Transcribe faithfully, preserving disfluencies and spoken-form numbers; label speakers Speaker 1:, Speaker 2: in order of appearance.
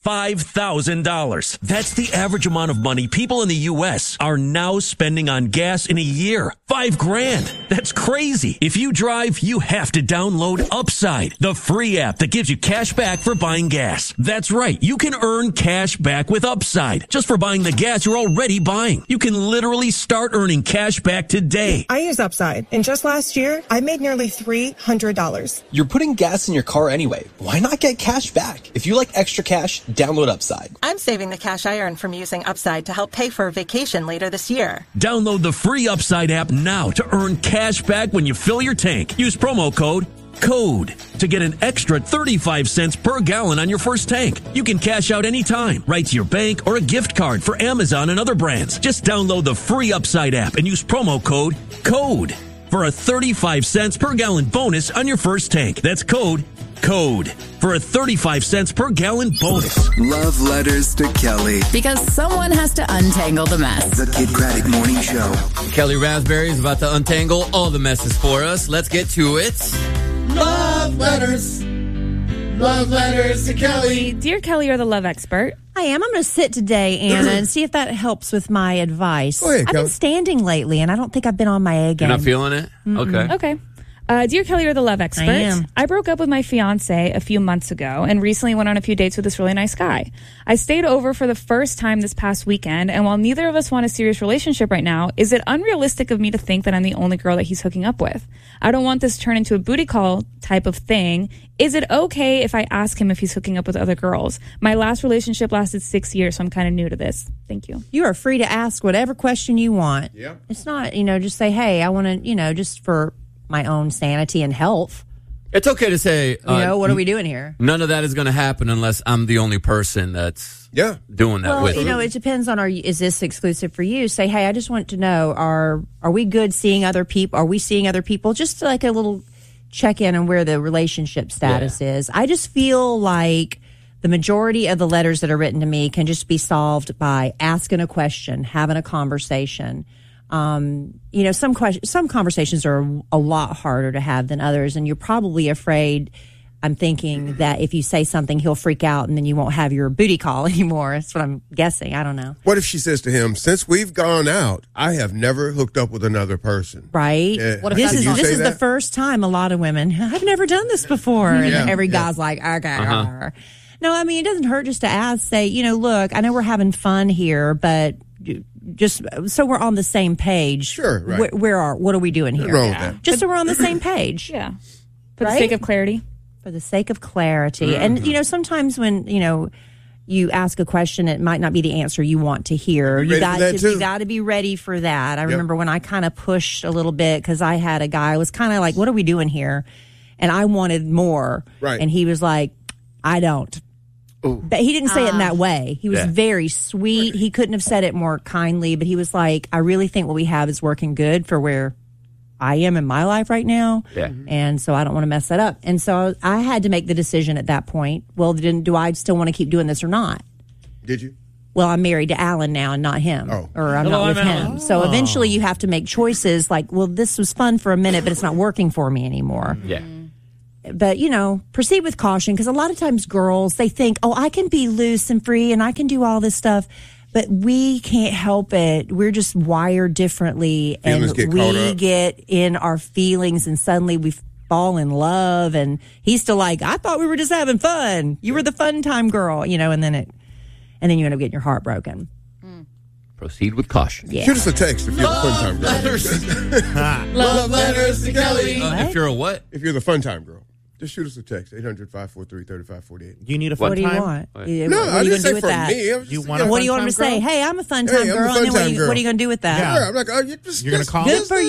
Speaker 1: five thousand dollars. That's the average amount of money people in the U S are now spending on gas in a year. Five grand. That's crazy. If you drive, you have to download Upside, the free app that gives you cash back for buying gas. That's right. You can earn cash back with Upside just for buying the gas you're already buying. You can literally start earning cash back today.
Speaker 2: I use Upside, and just last year, I made nearly three hundred dollars.
Speaker 3: You're putting gas in your car anyway. Why not get cash back? If you like extra cash, download Upside.
Speaker 4: I'm saving the cash I earn from using Upside to help pay for a vacation later this year.
Speaker 1: Download the free Upside app now to earn cash back when you fill your tank. Use promo code CODE to get an extra thirty-five cents per gallon on your first tank. You can cash out anytime, right to your bank or a gift card for Amazon and other brands. Just download the free Upside app and use promo code CODE for a thirty-five cents per gallon bonus on your first tank. That's code CODE for a thirty-five cents per gallon bonus.
Speaker 5: Love letters to Kelly.
Speaker 6: Because someone has to untangle the mess.
Speaker 5: The Kid Craddock Morning Show.
Speaker 7: Kelly Raspberry is about to untangle all the messes for us. Let's get to it.
Speaker 8: Love letters. Love letters to Kelly.
Speaker 9: Dear Kelly, you're the love expert.
Speaker 10: I am. I'm going to sit today, Anna, and see if that helps with my advice.
Speaker 8: Go ahead,
Speaker 10: I've
Speaker 8: Kelly.
Speaker 10: been standing lately, and I don't think I've been on my A game.
Speaker 7: You're not feeling it?
Speaker 10: Mm-mm.
Speaker 7: Okay.
Speaker 9: Okay. Uh, dear Kelly, you're the love expert.
Speaker 10: I am.
Speaker 9: I broke up with my fiance a few months ago and recently went on a few dates with this really nice guy. I stayed over for the first time this past weekend, and while neither of us want a serious relationship right now, is it unrealistic of me to think that I'm the only girl that he's hooking up with? I don't want this to turn into a booty call type of thing. Is it okay if I ask him if he's hooking up with other girls? My last relationship lasted six years, so I'm kind of new to this. Thank you.
Speaker 10: You are free to ask whatever question you want.
Speaker 8: Yeah.
Speaker 10: It's not, you know, just say, hey, I want to, you know, just for my own sanity and health.
Speaker 7: It's okay to say,
Speaker 10: You
Speaker 7: uh,
Speaker 10: know, what are we doing here?
Speaker 7: none of that is going to happen unless I'm the only person that's
Speaker 8: Yeah.
Speaker 7: doing that
Speaker 10: Well,
Speaker 7: with
Speaker 10: you know, it depends on, are you, is this exclusive for you? Say, hey, I just want to know, are are we good seeing other people? Are we seeing other people? Just like a little check in on where the relationship status
Speaker 7: Yeah.
Speaker 10: is. I just feel like the majority of the letters that are written to me can just be solved by asking a question, having a conversation. Um, you know, some questions, some conversations are a lot harder to have than others, and you're probably afraid. I'm thinking that if you say something, he'll freak out, and then you won't have your booty call anymore. That's what I'm guessing. I don't know.
Speaker 8: What if she says to him, since we've gone out, I have never hooked up with another person?
Speaker 10: Right?
Speaker 8: Yeah.
Speaker 10: What if this
Speaker 8: Can
Speaker 10: is
Speaker 8: you
Speaker 10: this
Speaker 8: say
Speaker 10: is the
Speaker 8: that?
Speaker 10: first time a lot of women, I've never done this before, and
Speaker 8: Yeah,
Speaker 10: every
Speaker 8: yeah.
Speaker 10: guy's like, okay.
Speaker 7: Uh-huh.
Speaker 10: No, I mean, it doesn't hurt just to ask. Say, you know, look, I know we're having fun here, but just so we're on the same page.
Speaker 8: Sure, right.
Speaker 10: Where, where are what are we doing here?
Speaker 8: Nothing wrong with that.
Speaker 10: Just so we're on the same page.
Speaker 9: Yeah. For
Speaker 10: Right?
Speaker 9: the sake of clarity.
Speaker 10: For the sake of clarity. And, you know, sometimes when, you know, you ask a question, it might not be the answer you want to hear.
Speaker 8: Be
Speaker 10: You
Speaker 8: ready
Speaker 10: got
Speaker 8: for that,
Speaker 10: to,
Speaker 8: too.
Speaker 10: you got to be ready for that. I remember when I kind of pushed a little bit because I had a guy, I was kind of like, what are we doing here? And I wanted more.
Speaker 8: Right.
Speaker 10: And he was like, I don't. But he didn't say it in that way. He was
Speaker 7: Yeah.
Speaker 10: very sweet. He couldn't have said it more kindly, but he was like, I really think what we have is working good for where I am in my life right now.
Speaker 7: Yeah.
Speaker 10: And so I don't want to mess that up. And so I had to make the decision at that point. Well, then do I still want to keep doing this or not?
Speaker 8: Did you?
Speaker 10: Well, I'm married to Alan now and not him.
Speaker 8: Oh.
Speaker 10: Or I'm
Speaker 7: Hello,
Speaker 10: not with
Speaker 7: I'm
Speaker 10: him.
Speaker 7: Alan.
Speaker 10: So eventually you have to make choices like, well, this was fun for a minute, but it's not working for me anymore.
Speaker 7: Yeah.
Speaker 10: But, you know, proceed with caution because a lot of times girls, they think, oh, I can be loose and free and I can do all this stuff. But we can't help it. We're just wired differently.
Speaker 8: Feelings
Speaker 10: and
Speaker 8: get caught
Speaker 10: we
Speaker 8: up.
Speaker 10: get in our feelings and suddenly we fall in love. And he's still like, I thought we were just having fun. You were the fun time girl, you know, and then it, and then you end up getting your heart broken.
Speaker 7: Proceed with caution.
Speaker 10: Yeah.
Speaker 8: Shoot us a text if you're the fun time girl. Love letters to Kelly.
Speaker 7: Uh, if you're a what?
Speaker 8: If you're the fun time girl, just shoot us a text, eight hundred, five four three, three five four eight.
Speaker 11: Do you need a
Speaker 7: What
Speaker 11: fun
Speaker 10: What do you
Speaker 11: time?
Speaker 10: want?
Speaker 7: What?
Speaker 10: Yeah,
Speaker 8: No,
Speaker 10: what
Speaker 8: I
Speaker 10: are you
Speaker 8: didn't
Speaker 10: going to do
Speaker 8: say
Speaker 10: with
Speaker 8: for
Speaker 10: that?
Speaker 8: me. I was
Speaker 11: You
Speaker 8: just-
Speaker 11: want
Speaker 8: yeah.
Speaker 11: a
Speaker 10: What do you
Speaker 11: fun
Speaker 10: want him to
Speaker 11: time
Speaker 10: say?
Speaker 11: girl?
Speaker 10: Hey, I'm a fun
Speaker 8: Hey,
Speaker 10: time
Speaker 8: I'm a
Speaker 10: girl.
Speaker 8: fun
Speaker 10: and then what are,
Speaker 8: time
Speaker 10: you,
Speaker 8: girl.
Speaker 10: what are you going to do with that?
Speaker 8: Yeah, I'm like, oh, you just,
Speaker 11: You're gonna
Speaker 8: just-
Speaker 11: call?
Speaker 10: Good
Speaker 8: just
Speaker 10: for
Speaker 8: do